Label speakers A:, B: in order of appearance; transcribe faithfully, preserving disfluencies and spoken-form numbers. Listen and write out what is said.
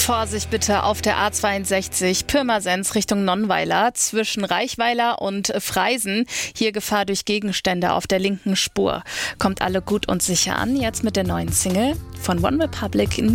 A: Vorsicht bitte auf der A zweiundsechzig Pirmasens Richtung Nonnweiler zwischen Reichweiler und Freisen. Hier Gefahr durch Gegenstände auf der linken Spur. Kommt alle gut und sicher an, jetzt mit der neuen Single von OneRepublic.